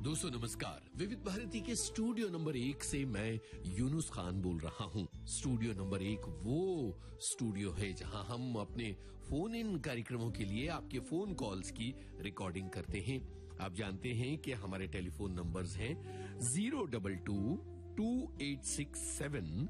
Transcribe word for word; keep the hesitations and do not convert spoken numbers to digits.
दोस्तों नमस्कार। विविध भारती के स्टूडियो नंबर एक से मैं यूनुस खान बोल रहा हूँ। स्टूडियो नंबर एक वो स्टूडियो है जहाँ हम अपने फोन इन कार्यक्रमों के लिए आपके फोन कॉल्स की रिकॉर्डिंग करते हैं। आप जानते हैं कि हमारे टेलीफोन नंबर्स हैं zero double two to eight six seven